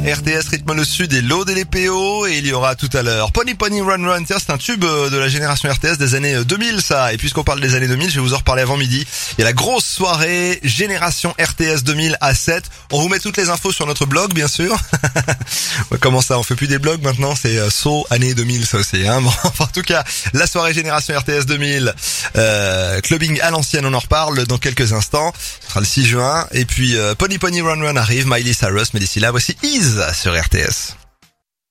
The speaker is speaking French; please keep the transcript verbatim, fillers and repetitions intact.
R T S rythme le sud et l'Aude et les P O, et il y aura tout à l'heure Pony Pony Run Run. Tiens, c'est un tube de la génération R T S des années deux mille, ça. Et puisqu'on parle des années deux mille, je vais vous en reparler avant midi. Il y a la grosse soirée génération R T S deux mille à sept. On vous met toutes les infos sur notre blog, bien sûr. Comment ça, on fait plus des blogs maintenant, c'est euh, saut année deux mille, ça aussi, hein. Bon, enfin, en tout cas, la soirée génération R T S deux mille, euh, clubbing à l'ancienne, on en reparle dans quelques instants. Ce sera le six juin. Et puis euh, Pony Pony Run Run arrive, Miley Cyrus, mais d'ici là, voici Ease sur R T S.